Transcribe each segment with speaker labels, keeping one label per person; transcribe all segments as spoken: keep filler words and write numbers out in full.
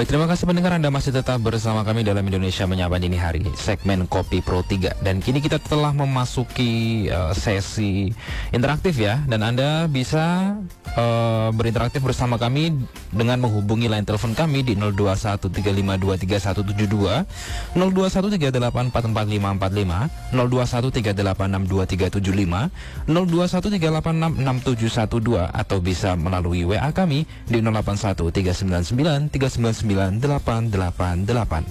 Speaker 1: Baik, terima kasih pendengar, Anda masih tetap bersama kami dalam Indonesia Menyapa Dini Hari, segmen Kopi Pro tiga. Dan kini kita telah memasuki uh, sesi interaktif ya. Dan Anda bisa uh, berinteraktif bersama kami dengan menghubungi line telepon kami di nol dua satu tiga lima dua tiga satu tujuh dua, nol dua satu tiga delapan empat empat lima empat lima, nol dua satu tiga delapan enam dua tiga tujuh lima, nol dua satu tiga delapan enam enam tujuh satu dua, atau bisa melalui W A kami di nol delapan satu tiga sembilan sembilan tiga sembilan sembilan delapan delapan delapan.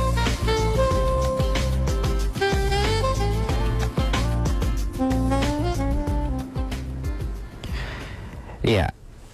Speaker 1: Iya.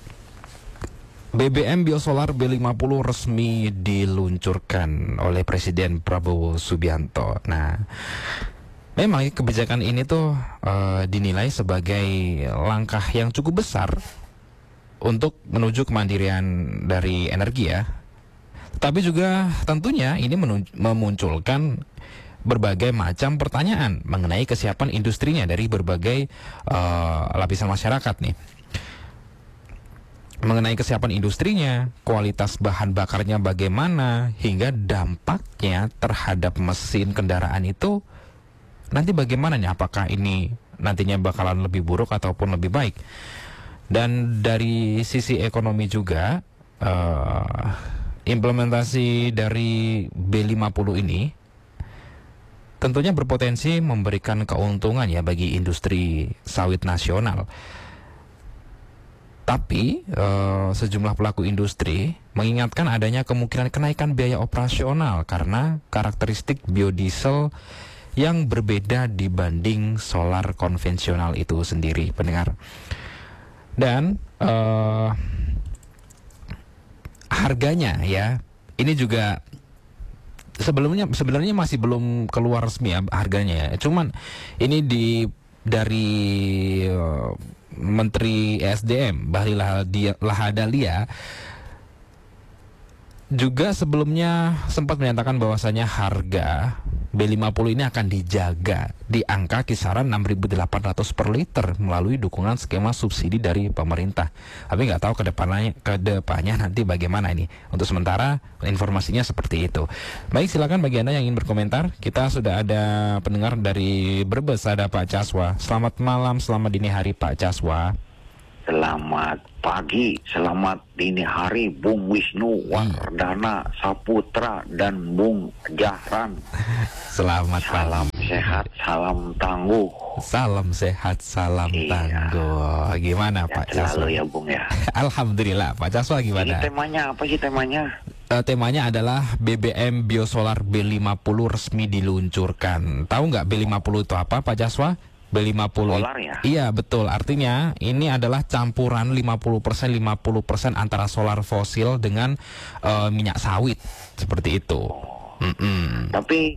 Speaker 1: B B M biosolar B lima puluh resmi diluncurkan oleh Presiden Prabowo Subianto. Nah, memang kebijakan ini tuh uh, dinilai sebagai langkah yang cukup besar untuk menuju kemandirian dari energi ya. Tapi juga tentunya ini memunculkan berbagai macam pertanyaan mengenai kesiapan industrinya dari berbagai uh, lapisan masyarakat nih. Mengenai kesiapan industrinya, kualitas bahan bakarnya bagaimana, hingga dampaknya terhadap mesin kendaraan itu nanti bagaimana nih? Apakah ini nantinya bakalan lebih buruk ataupun lebih baik? Dan dari sisi ekonomi juga, uh, implementasi dari B lima puluh ini tentunya berpotensi memberikan keuntungan ya bagi industri sawit nasional. Tapi uh, sejumlah pelaku industri mengingatkan adanya kemungkinan kenaikan biaya operasional karena karakteristik biodiesel yang berbeda dibanding solar konvensional itu sendiri, pendengar. Dan uh, harganya ya, ini juga sebelumnya sebenarnya masih belum keluar resmi ya harganya ya. Cuman ini di dari uh, Menteri E S D M Bahlil Lahadalia juga sebelumnya sempat menyatakan bahwasanya harga B lima puluh ini akan dijaga di angka kisaran enam ribu delapan ratus per liter melalui dukungan skema subsidi dari pemerintah. Tapi nggak tahu ke depannya, ke depannya nanti bagaimana ini. Untuk sementara informasinya seperti itu. Baik, silakan bagi Anda yang ingin berkomentar. Kita sudah ada pendengar dari Brebes, ada Pak Caswa. Selamat malam, selamat dini hari Pak Caswa.
Speaker 2: Selamat pagi, selamat dini hari Bung Wisnu Wardana Saputra dan Bung Jahran.
Speaker 1: Selamat
Speaker 2: salam
Speaker 1: pagi.
Speaker 2: Sehat, salam tangguh.
Speaker 1: Salam sehat, salam
Speaker 2: Iya.
Speaker 1: tangguh. Gimana
Speaker 2: Ya,
Speaker 1: Pak
Speaker 2: selalu
Speaker 1: Caswa?
Speaker 2: ya Bung ya.
Speaker 1: Alhamdulillah. Pak Caswa gimana?
Speaker 2: Ini temanya apa sih temanya?
Speaker 1: Uh, temanya adalah B B M biosolar B lima puluh resmi diluncurkan. Tahu nggak B lima puluh itu apa Pak Caswa? B lima puluh
Speaker 2: Solar ya?
Speaker 1: Iya betul, artinya ini adalah campuran lima puluh persen lima puluh persen antara solar fosil dengan uh, minyak sawit, seperti itu. Mm-mm.
Speaker 2: Tapi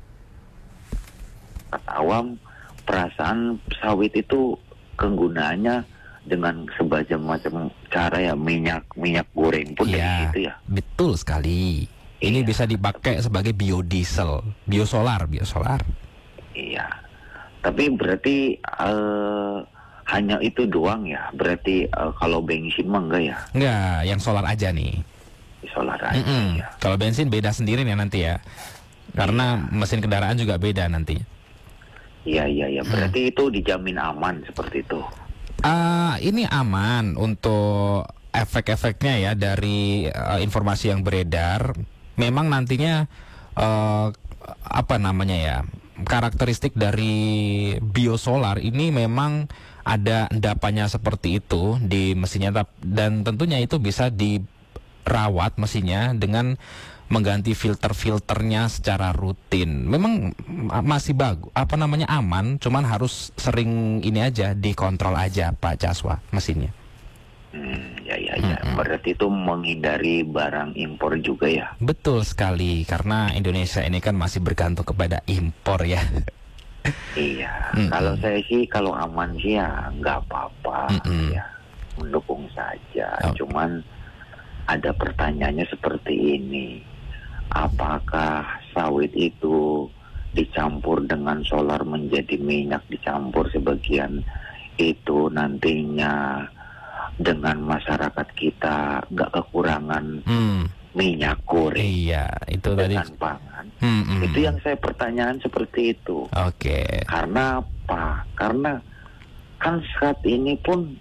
Speaker 2: kata awam, perasaan sawit itu kegunaannya dengan sebagai macam cara ya, minyak minyak goreng pun dari
Speaker 1: Iya,
Speaker 2: situ ya.
Speaker 1: betul sekali. Ini
Speaker 2: Iya.
Speaker 1: bisa dipakai sebagai biodiesel, biosolar, biosolar.
Speaker 2: Iya. Tapi berarti uh, hanya itu doang ya. Berarti uh, kalau bensin mah enggak ya?
Speaker 1: Enggak, yang solar aja nih.
Speaker 2: Solar aja
Speaker 1: Mm-mm.
Speaker 2: ya.
Speaker 1: Kalau bensin beda sendiri nih nanti ya. Karena mesin kendaraan juga beda nanti.
Speaker 2: Iya iya iya. Berarti itu dijamin aman seperti itu.
Speaker 1: Uh, ini aman untuk efek-efeknya ya dari uh, informasi yang beredar. Memang nantinya uh, apa namanya ya, karakteristik dari biosolar ini memang ada endapannya seperti itu di mesinnya, dan tentunya itu bisa dirawat mesinnya dengan mengganti filter-filternya secara rutin. Memang masih bagus, apa namanya, aman, cuman harus sering ini aja dikontrol aja Pak Caswa mesinnya.
Speaker 2: Hmm, ya ya ya.
Speaker 1: Mm-mm.
Speaker 2: Berarti itu menghindari barang impor juga ya.
Speaker 1: Betul sekali, karena Indonesia ini kan masih bergantung kepada impor ya.
Speaker 2: Iya.
Speaker 1: Mm-mm.
Speaker 2: Kalau saya sih kalau aman sih ya nggak apa-apa.
Speaker 1: Mm-mm.
Speaker 2: Ya mendukung saja.
Speaker 1: Oh.
Speaker 2: Cuman ada pertanyaannya seperti ini. Apakah sawit itu dicampur dengan solar menjadi minyak, dicampur sebagian itu nantinya dengan masyarakat kita nggak kekurangan
Speaker 1: Hmm.
Speaker 2: minyak goreng
Speaker 1: Iya, itu tadi.
Speaker 2: dengan pangan.
Speaker 1: Hmm, hmm,
Speaker 2: Itu
Speaker 1: hmm.
Speaker 2: yang saya pertanyaan seperti itu.
Speaker 1: Oke.
Speaker 2: Karena apa? Karena kan saat ini pun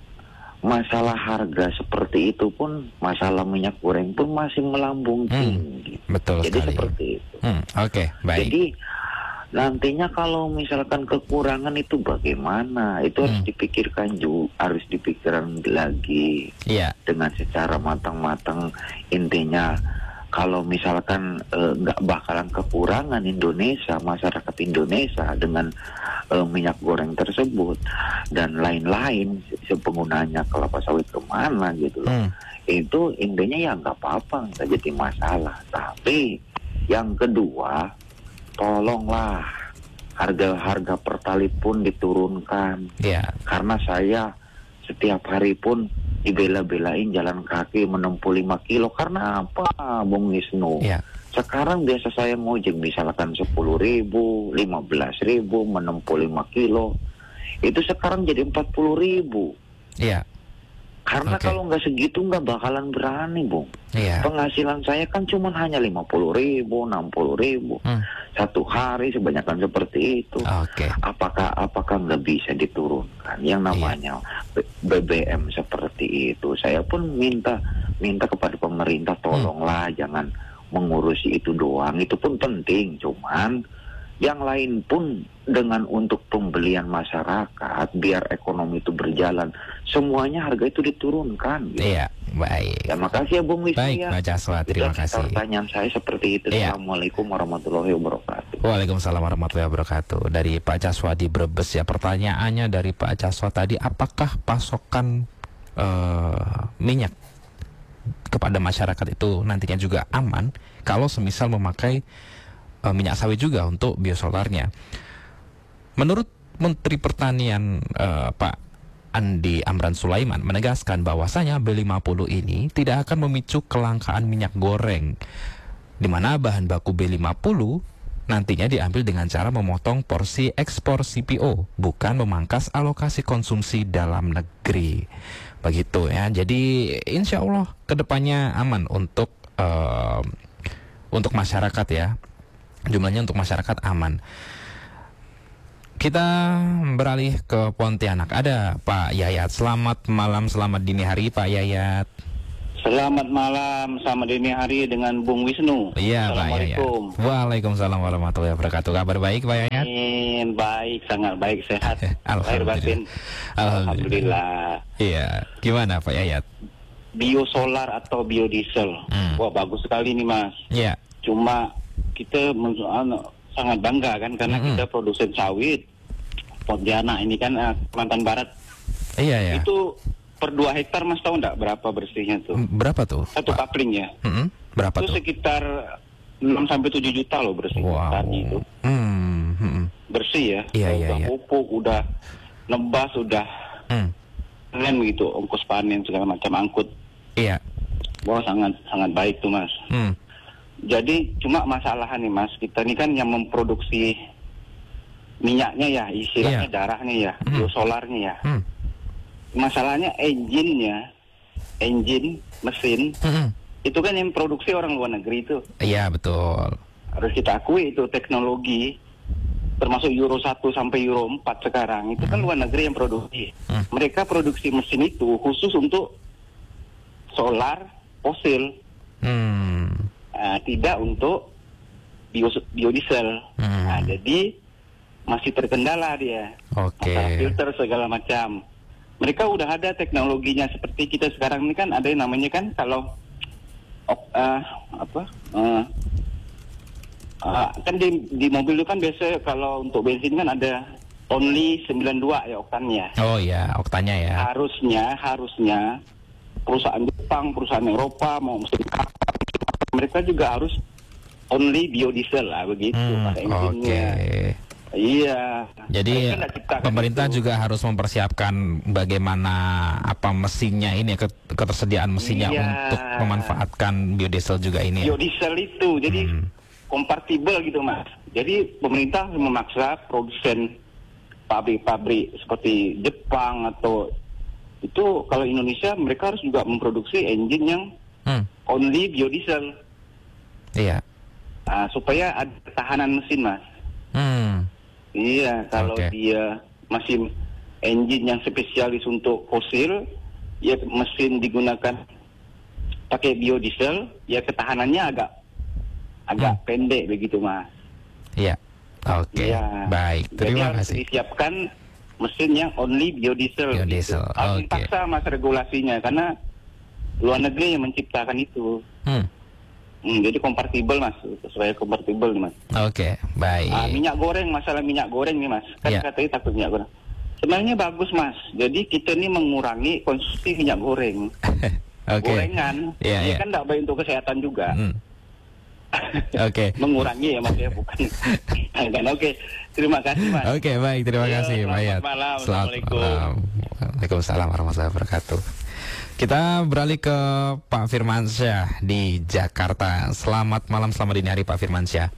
Speaker 2: masalah harga seperti itu pun, masalah minyak goreng pun masih melambung
Speaker 1: Hmm,
Speaker 2: tinggi.
Speaker 1: betul
Speaker 2: Jadi
Speaker 1: sekali.
Speaker 2: seperti itu.
Speaker 1: Hmm, Oke, baik.
Speaker 2: Jadi nantinya kalau misalkan kekurangan itu bagaimana? Itu harus
Speaker 1: Hmm.
Speaker 2: dipikirkan juga, harus dipikirkan lagi
Speaker 1: Iya.
Speaker 2: dengan secara matang-matang. Intinya kalau misalkan eh, nggak bakalan kekurangan Indonesia, masyarakat Indonesia dengan eh, minyak goreng tersebut dan lain-lain, se- penggunanya kelapa sawit kemana gitu loh.
Speaker 1: Hmm.
Speaker 2: Itu intinya ya nggak apa-apa, nggak jadi masalah. Tapi yang kedua, tolonglah harga-harga pertalit pun diturunkan.
Speaker 1: Iya.
Speaker 2: Karena saya setiap hari pun dibela-belain jalan kaki menempuh lima kilo. Karena apa, Bung Wisnu?
Speaker 1: Iya.
Speaker 2: Sekarang biasa saya ngojek misalkan sepuluh ribu, lima belas ribu, menempuh lima kilo. Itu sekarang jadi empat puluh ribu.
Speaker 1: Iya.
Speaker 2: Karena
Speaker 1: Oke.
Speaker 2: kalau nggak segitu nggak bakalan berani, Bung.
Speaker 1: Iya.
Speaker 2: Penghasilan saya kan cuma hanya lima puluh ribu, enam puluh ribu.
Speaker 1: Hmm.
Speaker 2: Satu hari sebanyakan seperti itu.
Speaker 1: Oke.
Speaker 2: Apakah apakah nggak bisa diturunkan yang namanya B- BBM seperti itu? Saya pun minta minta kepada pemerintah, tolonglah jangan mengurusi itu doang. Itu pun penting, cuman yang lain pun dengan untuk pembelian masyarakat biar ekonomi itu berjalan, semuanya harga itu diturunkan. Gitu.
Speaker 1: Iya, baik.
Speaker 2: Ya makasih ya Bung Wisnu
Speaker 1: Baik,
Speaker 2: ya.
Speaker 1: Pak Jaswa, terima
Speaker 2: Itu
Speaker 1: kasih.
Speaker 2: pertanyaan saya seperti itu.
Speaker 1: Iya.
Speaker 2: Assalamualaikum warahmatullahi wabarakatuh.
Speaker 1: Waalaikumsalam warahmatullahi wabarakatuh. Dari Pak Jaswa di Brebes ya, pertanyaannya dari Pak Jaswa tadi, apakah pasokan eh, minyak kepada masyarakat itu nantinya juga aman kalau semisal memakai eh, minyak sawit juga untuk biosolarnya? Menurut Menteri Pertanian eh, Pak Andi Amran Sulaiman menegaskan bahwasanya B lima puluh ini tidak akan memicu kelangkaan minyak goreng, di mana bahan baku B lima puluh nantinya diambil dengan cara memotong porsi ekspor C P O, bukan memangkas alokasi konsumsi dalam negeri. Begitu ya. Jadi insya Allah kedepannya aman untuk eh, untuk masyarakat ya. Jumlahnya untuk masyarakat aman. Kita beralih ke Pontianak. Ada Pak Yayat. Selamat malam, selamat dini hari Pak Yayat.
Speaker 3: Selamat malam, selamat dini hari dengan Bung Wisnu.
Speaker 1: Iya Pak Yayat.
Speaker 3: Assalamualaikum.
Speaker 1: Waalaikumsalam warahmatullahi wabarakatuh. Kabar baik Pak Yayat?
Speaker 3: Amin, baik, sangat baik, sehat. Lahir batin.
Speaker 1: Alhamdulillah.
Speaker 3: Alhamdulillah.
Speaker 1: Iya. Gimana Pak Yayat?
Speaker 3: Biosolar atau biodiesel.
Speaker 1: Hmm.
Speaker 3: Wah, bagus sekali nih Mas.
Speaker 1: Iya.
Speaker 3: Cuma kita men- anu, sangat bangga kan karena
Speaker 1: Mm-mm.
Speaker 3: kita produsen sawit. Pontianak ini kan eh, Kalimantan Barat.
Speaker 1: Iya ya.
Speaker 3: Itu per dua hektar Mas tahu nggak berapa bersihnya tuh?
Speaker 1: Berapa tuh?
Speaker 3: Satu
Speaker 1: Pak?
Speaker 3: kapling ya.
Speaker 1: Mm-mm. Berapa
Speaker 3: Itu
Speaker 1: tuh?
Speaker 3: sekitar enam sampai tujuh juta loh bersih
Speaker 1: Wow.
Speaker 3: tadi itu.
Speaker 1: Hmm. hmm.
Speaker 3: Bersih ya.
Speaker 1: Iya, iya,
Speaker 3: udah
Speaker 1: iya.
Speaker 3: pupuk, udah nebas, udah
Speaker 1: Hmm.
Speaker 3: panen gitu, ongkos panen segala macam angkut.
Speaker 1: Iya.
Speaker 3: Wah, sangat sangat baik tuh Mas.
Speaker 1: Hmm.
Speaker 3: Jadi cuma masalah nih Mas, kita ini kan yang memproduksi minyaknya ya, istilahnya
Speaker 1: Iya.
Speaker 3: darahnya ya,
Speaker 1: Hmm.
Speaker 3: biosolarnya ya.
Speaker 1: Hmm.
Speaker 3: Masalahnya engine-nya, engine, mesin,
Speaker 1: Hmm.
Speaker 3: itu kan yang produksi orang luar negeri itu.
Speaker 1: Iya betul.
Speaker 3: Harus kita akui itu teknologi, termasuk Euro satu sampai Euro empat sekarang, itu kan luar negeri yang produksi.
Speaker 1: Hmm.
Speaker 3: Mereka produksi mesin itu khusus untuk solar fosil,
Speaker 1: Hmm.
Speaker 3: uh, tidak untuk bio, biodiesel.
Speaker 1: Hmm.
Speaker 3: Nah, jadi masih terkendala dia.
Speaker 1: Oke.
Speaker 3: Masalah filter segala macam. Mereka udah ada teknologinya seperti kita sekarang ini kan ada yang namanya kan kalau op- uh, apa uh, uh, kan di, di mobil itu kan biasa kalau untuk bensin kan ada only sembilan puluh dua ya oktannya.
Speaker 1: Oh iya, oktanya ya.
Speaker 3: Harusnya harusnya perusahaan Jepang, perusahaan Eropa mau mesin kapal mereka juga harus only biodiesel lah begitu
Speaker 1: Hmm,
Speaker 3: pada
Speaker 1: Oke.
Speaker 3: intinya. Iya.
Speaker 1: Jadi
Speaker 3: Mereka nggak ciptakan
Speaker 1: pemerintah
Speaker 3: itu.
Speaker 1: juga harus mempersiapkan bagaimana apa mesinnya ini, ket- ketersediaan mesinnya
Speaker 3: Iya.
Speaker 1: untuk memanfaatkan biodiesel juga ini. Ya?
Speaker 3: Biodiesel itu jadi
Speaker 1: Hmm.
Speaker 3: kompatibel gitu Mas. Jadi pemerintah memaksa produsen pabrik-pabrik seperti Jepang atau itu kalau Indonesia mereka harus juga memproduksi engine yang
Speaker 1: Hmm.
Speaker 3: only biodiesel.
Speaker 1: Iya.
Speaker 3: Uh, supaya ada ketahanan mesin, Mas.
Speaker 1: Hmm.
Speaker 3: Iya, kalau
Speaker 1: Okay.
Speaker 3: dia masih engine yang spesialis untuk fosil, ya mesin digunakan pakai biodiesel, ya ketahanannya agak agak
Speaker 1: Hmm.
Speaker 3: pendek begitu, Mas.
Speaker 1: Iya. Oke.
Speaker 3: Iya.
Speaker 1: Baik.
Speaker 3: Jadi
Speaker 1: Terima
Speaker 3: harus
Speaker 1: kasih.
Speaker 3: disiapkan mesin yang only biodiesel.
Speaker 1: Biodiesel,
Speaker 3: Gitu. Harus
Speaker 1: oke.
Speaker 3: dipaksa, Mas, regulasinya karena luar negeri yang menciptakan itu.
Speaker 1: Hmm.
Speaker 3: Hmm, jadi kompatibel, Mas, sesuai kompatibel nih, Mas.
Speaker 1: Oke. Baik.
Speaker 3: Ah, minyak goreng, masalah minyak goreng nih, Mas. Kan
Speaker 1: Iya.
Speaker 3: katanya takut minyak goreng. Sebenarnya bagus, Mas. Jadi kita ini mengurangi konsumsi minyak goreng.
Speaker 1: Oke.
Speaker 3: Gorengan,
Speaker 1: Iya,
Speaker 3: ini
Speaker 1: iya.
Speaker 3: kan tidak baik untuk kesehatan juga.
Speaker 1: Hmm. Oke.
Speaker 3: Mengurangi ya, Mas, ya, bukan. Kan, oke. Terima kasih, Mas.
Speaker 1: Oke, baik, terima
Speaker 3: Iya,
Speaker 1: kasih,
Speaker 3: selamat
Speaker 1: Mayat.
Speaker 3: malam.
Speaker 1: Selamat
Speaker 3: Assalamualaikum.
Speaker 1: malam. Waalaikumsalam warahmatullahi wabarakatuh. Kita beralih ke Pak Firmansyah di Jakarta. Selamat malam, selamat dini hari Pak Firmansyah.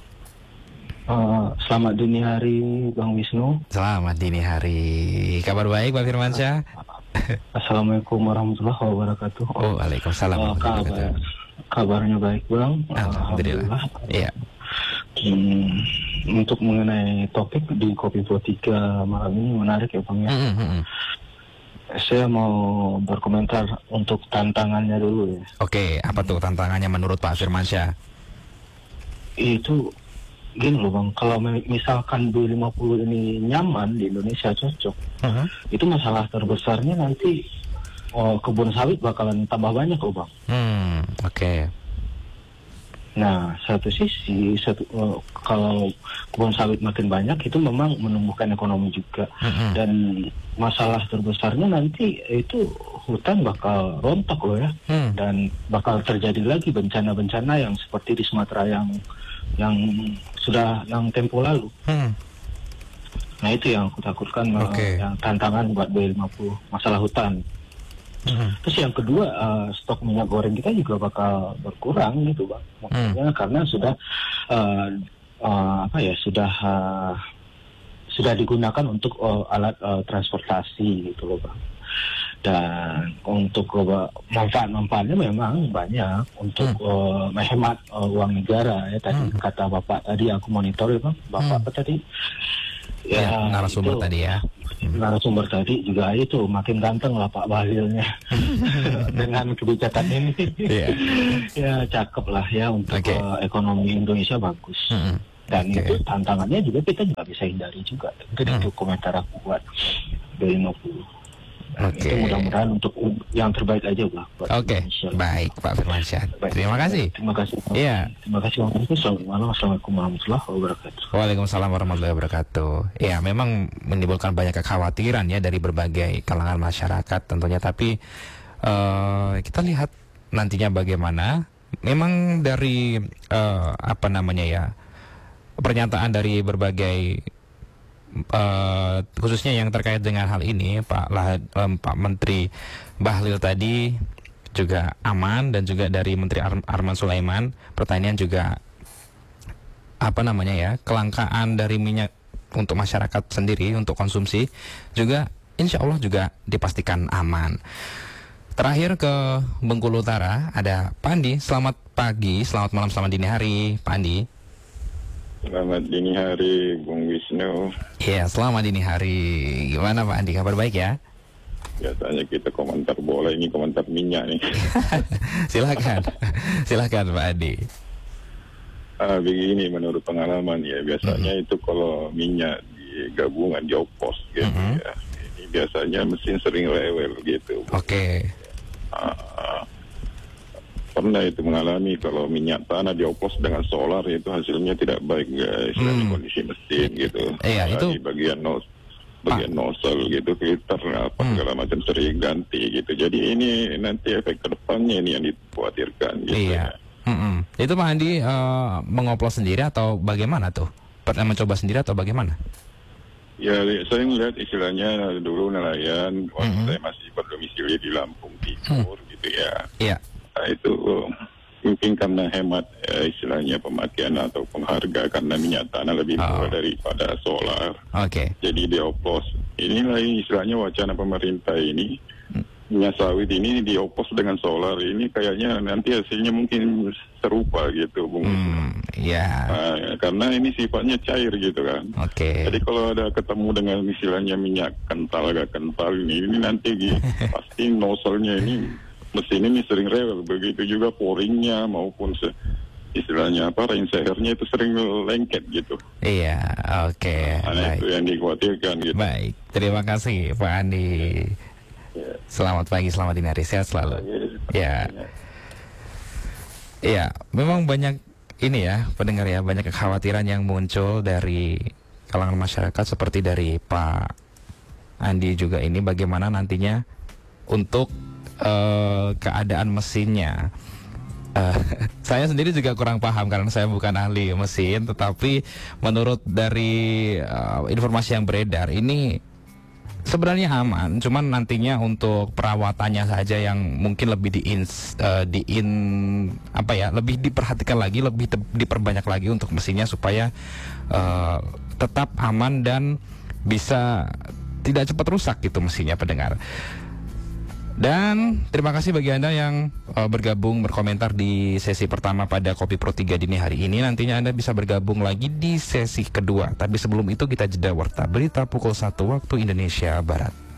Speaker 4: Uh, selamat dini hari Bang Wisnu.
Speaker 1: Selamat dini hari. Kabar baik Pak Firmansyah?
Speaker 4: Assalamualaikum warahmatullahi wabarakatuh.
Speaker 1: Oh, waalaikumsalam
Speaker 4: Uh,
Speaker 1: warahmatullahi
Speaker 4: kabar,
Speaker 1: wabarakatuh.
Speaker 4: kabarnya baik Bang. Uh,
Speaker 1: Alhamdulillah. Iya.
Speaker 4: Hmm, untuk mengenai topik di Kopi Pro tiga malam ini menarik ya Bang ya.
Speaker 1: Mm, mm, mm.
Speaker 4: Saya mau berkomentar untuk tantangannya dulu ya.
Speaker 1: Oke, apa tuh tantangannya menurut Pak Firmansyah?
Speaker 4: Itu gini loh Bang, kalau me- misalkan B lima puluh ini nyaman di Indonesia cocok,
Speaker 1: Uh-huh.
Speaker 4: itu masalah terbesarnya nanti oh, kebun sawit bakalan tambah banyak loh Bang.
Speaker 1: Hmm, oke.
Speaker 4: Nah, satu sisi, satu, uh, kalau kebun sawit makin banyak itu memang menumbuhkan ekonomi juga.
Speaker 1: Mm-mm.
Speaker 4: Dan masalah terbesarnya nanti itu hutan bakal rontok loh ya.
Speaker 1: Hmm.
Speaker 4: Dan bakal terjadi lagi bencana-bencana yang seperti di Sumatera yang yang sudah yang tempo lalu.
Speaker 1: Hmm.
Speaker 4: Nah itu yang aku takutkan, uh,
Speaker 1: Oke.
Speaker 4: yang tantangan buat B lima puluh, masalah hutan.
Speaker 1: Mm-mm.
Speaker 4: Terus yang kedua, uh, stok minyak goreng kita juga bakal berkurang gitu Bang. Maksudnya karena sudah uh, uh, apa ya sudah uh, sudah digunakan untuk uh, alat uh, transportasi gitu loh Bang. Dan untuk uh, manfaat-manfaatnya memang banyak untuk
Speaker 1: Hmm.
Speaker 4: uh, menghemat uh, uang negara ya tadi
Speaker 1: Hmm.
Speaker 4: kata Bapak tadi aku monitor ya Bang. Bapak
Speaker 1: Hmm.
Speaker 4: apa tadi?
Speaker 1: Ya, narasumber
Speaker 4: itu,
Speaker 1: tadi ya.
Speaker 4: narasumber tadi juga itu makin ganteng lah Pak Bahlilnya dengan kebijakan ini.
Speaker 1: Iya.
Speaker 4: Ya cakep lah ya untuk
Speaker 1: Oke.
Speaker 4: uh, ekonomi Indonesia bagus.
Speaker 1: Mm-mm.
Speaker 4: Dan
Speaker 1: Oke.
Speaker 4: itu tantangannya juga kita juga bisa hindari juga. Itu
Speaker 1: Hmm.
Speaker 4: itu komentar aku buat B lima puluh. Dan
Speaker 1: Oke.
Speaker 4: itu mudah-mudahan untuk yang terbaik aja lah buat
Speaker 1: Oke,
Speaker 4: Indonesia.
Speaker 1: baik Pak Firmansyah.
Speaker 4: Baik.
Speaker 1: Terima kasih.
Speaker 4: Terima kasih.
Speaker 1: Iya.
Speaker 4: Terima kasih Bang Wisnu. Selamat malam. Assalamualaikum warahmatullahi wabarakatuh.
Speaker 1: Waalaikumsalam warahmatullahi wabarakatuh. Ya, memang menimbulkan banyak kekhawatiran ya dari berbagai kalangan masyarakat tentunya. Tapi eh, kita lihat nantinya bagaimana. Memang dari eh, apa namanya ya pernyataan dari berbagai eh, khususnya yang terkait dengan hal ini, Pak Lahad, em, Pak Menteri Bahlil tadi juga aman, dan juga dari Menteri Ar- Arman Sulaiman Pertanian juga apa namanya ya kelangkaan dari minyak untuk masyarakat sendiri untuk konsumsi juga insya Allah juga dipastikan aman. Terakhir ke Bengkulu Utara ada Pak Andi. Selamat pagi, selamat malam, selamat dini hari Pak Andi.
Speaker 5: Selamat dini hari, Bung Wisnu.
Speaker 1: Iya, selamat dini hari. Gimana Pak Andi, kabar baik ya?
Speaker 5: Biasanya kita komentar bola, ini komentar minyak nih.
Speaker 1: Silakan, silakan Pak Andi.
Speaker 5: Ah, begini menurut pengalaman ya, biasanya
Speaker 1: Mhm.
Speaker 5: itu kalau minyak di gabungan di opos gitu
Speaker 1: Mhm.
Speaker 5: ya. Ini biasanya mesin sering rewel gitu.
Speaker 1: Oke.
Speaker 5: Ah, pernah itu mengalami kalau minyak tanah dioplos dengan solar itu hasilnya tidak baik guys, dari
Speaker 1: Hmm.
Speaker 5: kondisi mesin gitu.
Speaker 1: Iya,
Speaker 5: Apalagi
Speaker 1: itu-
Speaker 5: bagian nos bagian nozzle gitu, filter apa
Speaker 1: Hmm.
Speaker 5: segala macam sering ganti gitu. Jadi ini nanti efek kedepannya ini yang dikhawatirkan gitu.
Speaker 1: Iya. Mm-mm. Itu Pak Andi eh, mengoplos sendiri atau bagaimana tuh? Pernah mencoba sendiri atau bagaimana?
Speaker 5: Ya, li- saya melihat istilahnya dulu nelayan waktu
Speaker 1: Mhm.
Speaker 5: saya masih berdomisili di Lampung Timur gitu ya.
Speaker 1: Iya.
Speaker 5: Nah, itu uh, mungkin karena hemat eh, istilahnya pemakaian atau pengharga karena minyak tanah lebih murah
Speaker 1: Oh.
Speaker 5: daripada solar.
Speaker 1: Oke.
Speaker 5: Jadi dioplos. Inilah istilahnya wacana pemerintah ini minyak sawit ini dioplos dengan solar ini kayaknya nanti hasilnya mungkin serupa gitu, Bung.
Speaker 1: Hmm, ya.
Speaker 5: Nah, karena ini sifatnya cair gitu kan.
Speaker 1: Oke. Okay.
Speaker 5: Jadi kalau ada ketemu dengan istilahnya minyak kental agak kental ini, ini nanti pasti nozzle-nya ini mesin ini sering rewel. Begitu juga pouringnya maupun se istilahnya apa rainsehernya itu sering lengket gitu.
Speaker 1: Iya, oke. Okay.
Speaker 5: Nah, itu yang dikhawatirkan gitu.
Speaker 1: Baik, terima kasih Pak Andi. Ya. Selamat pagi, selamat dini hari, sehat selalu. Ya, ya, memang banyak ini ya pendengar ya, banyak kekhawatiran yang muncul dari kalangan masyarakat seperti dari Pak Andi juga ini bagaimana nantinya untuk uh, keadaan mesinnya. Uh, saya sendiri juga kurang paham karena saya bukan ahli mesin, tetapi menurut dari uh, informasi yang beredar ini sebenarnya aman, cuman nantinya untuk perawatannya saja yang mungkin lebih di in, uh, di in apa ya, lebih diperhatikan lagi, lebih diperbanyak lagi untuk mesinnya supaya uh, tetap aman dan bisa tidak cepat rusak gitu mesinnya, pendengar. Dan terima kasih bagi Anda yang uh, bergabung berkomentar di sesi pertama pada Kopi Pro tiga dini hari ini. Nantinya Anda bisa bergabung lagi di sesi kedua. Tapi sebelum itu kita jeda warta berita pukul satu waktu Indonesia Barat.